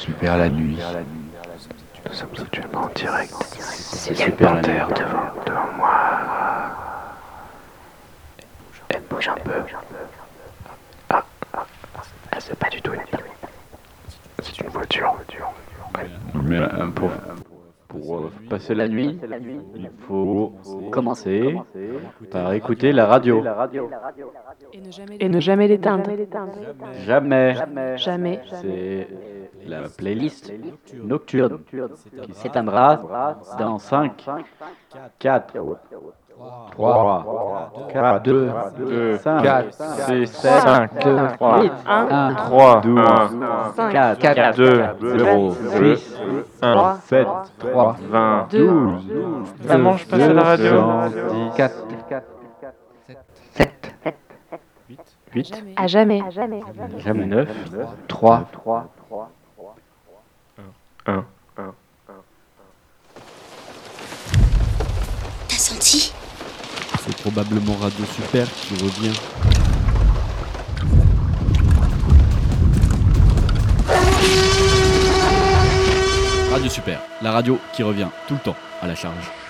Super la nuit. Nous sommes actuellement en direct. C'est super la nuit. Devant moi. Elle bouge un peu. Ah, c'est pas du tout une pelle. C'est une voiture. Mais pour passer la nuit, il faut commencer par écouter la radio. Et ne jamais l'éteindre. Jamais. Jamais. C'est la playlist nocturne qui s'éteindra dans 5, 4, 3, 4, 2, 5, 4, 6, 7, 5, 3, 8, 1, 3, 12, 4, 4, 2, 0, 2, 6, 1, 7, 3, 20. 12, Maman, je passe à la radio. 4, 7, 8, À jamais. jamais 9, 3, 1. T'as senti? C'est probablement Radio Super qui revient. Radio Super, la radio qui revient tout le temps à la charge.